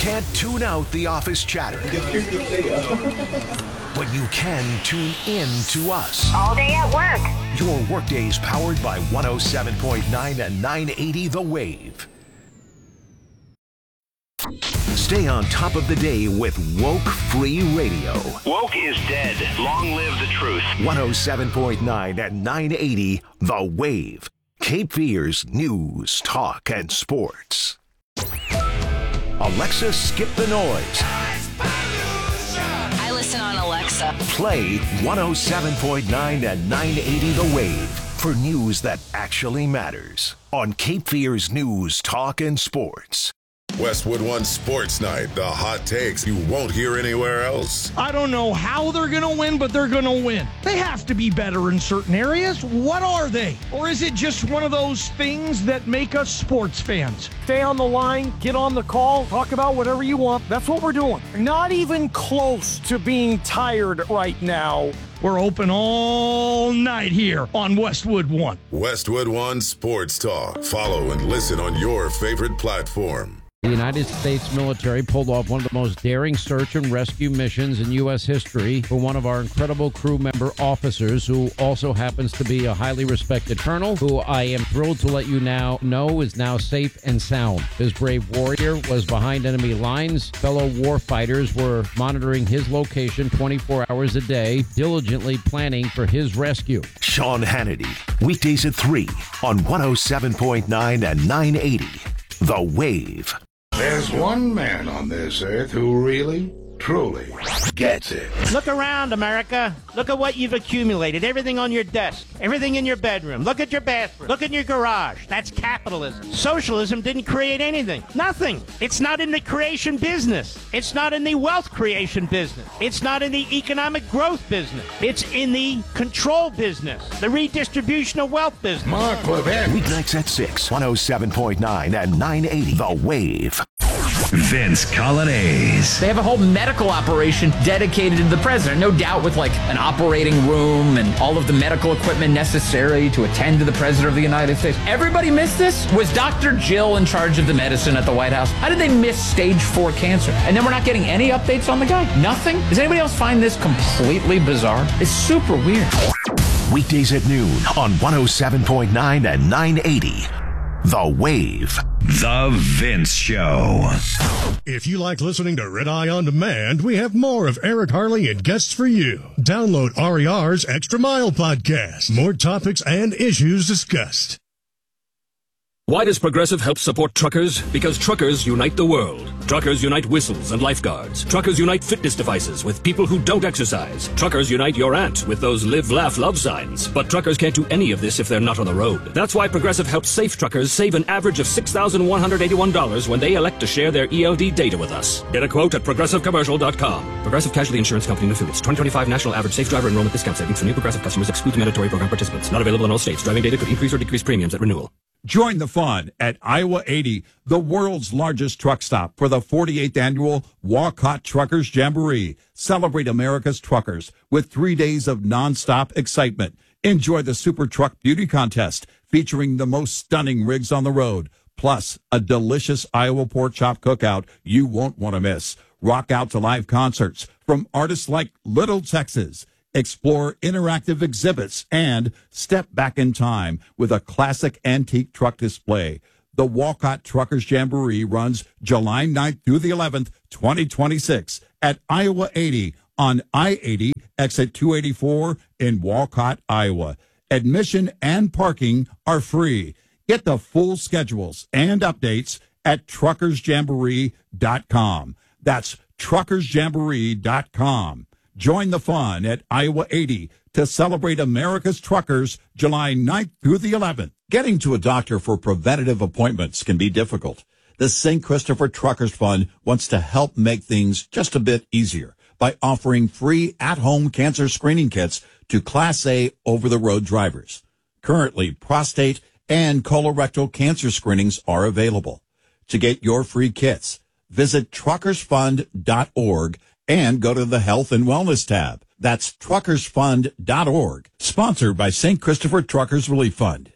can't tune out the office chatter. But you can tune in to us. All day at work. Your workday's powered by 107.9 and 980 The Wave. Stay on top of the day with Woke Free Radio. Woke is dead. Long live the truth. 107.9 and 980 The Wave. Cape Fear's news, talk, and sports. Alexa, skip the noise. I listen on Alexa. Play 107.9 and 980 The Wave for news that actually matters on Cape Fear's news, talk, and sports. Westwood One Sports Night, the hot takes you won't hear anywhere else. I don't know how they're going to win, but they're going to win. They have to be better in certain areas. What are they? Or is it just one of those things that make us sports fans? Stay on the line, get on the call, talk about whatever you want. That's what we're doing. Not even close to being tired right now. We're open all night here on Westwood One. Westwood One Sports Talk. Follow and listen on your favorite platform. The United States military pulled off one of the most daring search and rescue missions in U.S. history for one of our incredible crew member officers, who also happens to be a highly respected colonel, who I am thrilled to let you now know is now safe and sound. This brave warrior was behind enemy lines. Fellow warfighters were monitoring his location 24 hours a day, diligently planning for his rescue. Sean Hannity, weekdays at 3 on 107.9 and 980 The Wave. There's one man on this earth who really, truly gets it. Look around, America. Look at what you've accumulated. Everything on your desk. Everything in your bedroom. Look at your bathroom. Look in your garage. That's capitalism. Socialism didn't create anything. Nothing. It's not in the creation business. It's not in the wealth creation business. It's not in the economic growth business. It's in the control business. The redistribution of wealth business. Mark Levin. Weeknights at 6, 107.9 and 980 The Wave. Vince Colonnese. They have a whole medical operation dedicated to the president, no doubt with like an operating room and all of the medical equipment necessary to attend to the president of the United States. Everybody missed this? Was Dr. Jill in charge of the medicine at the White House? How did they miss stage 4 cancer? And then we're not getting any updates on the guy? Nothing? Does anybody else find this completely bizarre? It's super weird. Weekdays at noon on 107.9 and 980 The Wave. The Vince Show. If you like listening to Red Eye On Demand, we have more of Eric Harley and guests for you. Download RER's Extra Mile podcast. More topics and issues discussed. Why does Progressive help support truckers? Because truckers unite the world. Truckers unite whistles and lifeguards. Truckers unite fitness devices with people who don't exercise. Truckers unite your aunt with those live, laugh, love signs. But truckers can't do any of this if they're not on the road. That's why Progressive helps safe truckers save an average of $6,181 when they elect to share their ELD data with us. Get a quote at ProgressiveCommercial.com. Progressive Casualty Insurance Company and Affiliates. 2025 National Average Safe Driver Enrollment Discount Savings for new Progressive customers excludes mandatory program participants. Not available in all states. Driving data could increase or decrease premiums at renewal. Join the fun at Iowa 80, the world's largest truck stop, for the 48th annual Walcott Truckers Jamboree. Celebrate America's truckers with 3 days of nonstop excitement. Enjoy the Super Truck Beauty Contest featuring the most stunning rigs on the road, plus a delicious Iowa pork chop cookout you won't want to miss. Rock out to live concerts from artists like Little Texas. Explore interactive exhibits and step back in time with a classic antique truck display. The Walcott Truckers Jamboree runs July 9th through the 11th, 2026 at Iowa 80 on I-80, exit 284 in Walcott, Iowa. Admission and parking are free. Get the full schedules and updates at truckersjamboree.com. That's truckersjamboree.com. Join the fun at Iowa 80 to celebrate America's truckers July 9th through the 11th. Getting to a doctor for preventative appointments can be difficult. The St. Christopher Truckers Fund wants to help make things just a bit easier by offering free at-home cancer screening kits to Class A over-the-road drivers. Currently, prostate and colorectal cancer screenings are available. To get your free kits, visit truckersfund.org and go to the Health and Wellness tab. That's truckersfund.org. Sponsored by St. Christopher Truckers Relief Fund.